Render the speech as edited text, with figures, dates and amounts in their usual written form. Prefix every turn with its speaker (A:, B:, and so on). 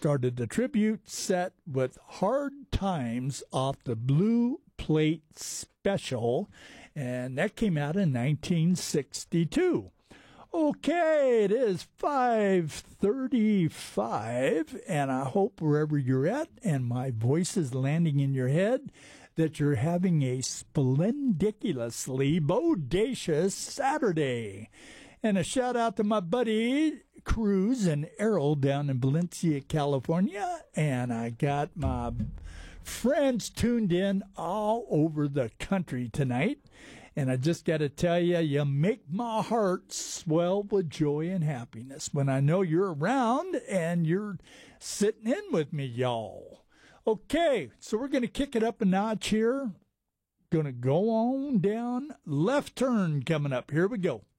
A: started a tribute set with Hard Times off the Blue Plate Special, and that came out in 1962. Okay, it is 5:35, and I hope wherever you're at and my voice is landing in your head that you're having a splendiculously bodacious Saturday. And a shout out to my buddy Cruz and Errol down in Valencia, California. And I got my friends tuned in all over the country tonight. And I just got to tell you, you make my heart swell with joy and happiness when I know you're around and you're sitting in with me, y'all. Okay, so we're going to kick it up a notch here. Going to go on down. Left turn coming up. Here we go.